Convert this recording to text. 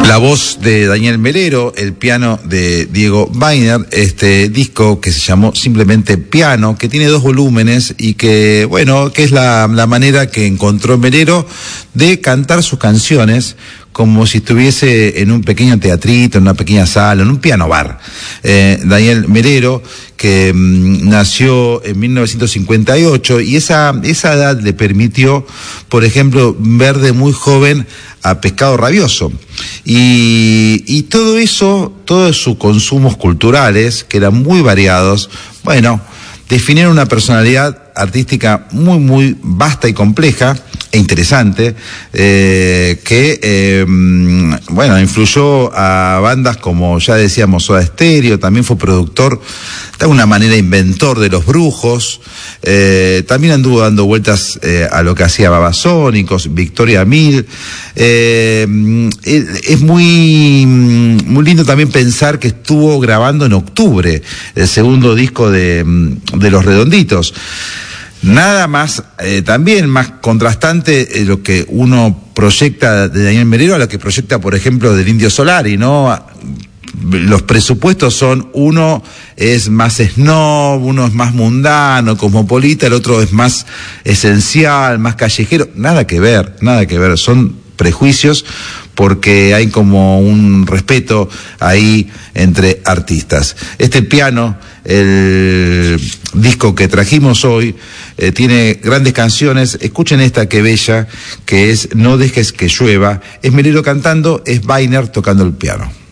La voz de Daniel Melero, el piano de Diego Weiner, este disco que se llamó simplemente Piano, que tiene 2 volúmenes y que, bueno, que es la manera que encontró Melero de cantar sus canciones como si estuviese en un pequeño teatrito, en una pequeña sala, en un piano bar. Daniel Melero, que nació en 1958, y esa edad le permitió, por ejemplo, ver de muy joven a Pescado Rabioso. Y todo eso, todos sus consumos culturales, que eran muy variados, bueno, definieron una personalidad artística muy, muy vasta y compleja e interesante, bueno, influyó a bandas como, ya decíamos, Soda Stereo. También fue productor, de alguna manera inventor de Los Brujos, también anduvo dando vueltas a lo que hacía Babasónicos, Victoria 1000. Es muy lindo también pensar que estuvo grabando en octubre el segundo disco de Los Redonditos. Nada más, también más contrastante lo que uno proyecta de Daniel Melero a lo que proyecta, por ejemplo, del Indio Solari, ¿no? Los presupuestos son, uno es más snob, uno es más mundano, cosmopolita, el otro es más esencial, más callejero. Nada que ver, son prejuicios, porque hay como un respeto ahí entre artistas. Este Piano, el disco que trajimos hoy, tiene grandes canciones. Escuchen esta que bella, que es No dejes que llueva. Es Melero cantando, es Weiner tocando el piano.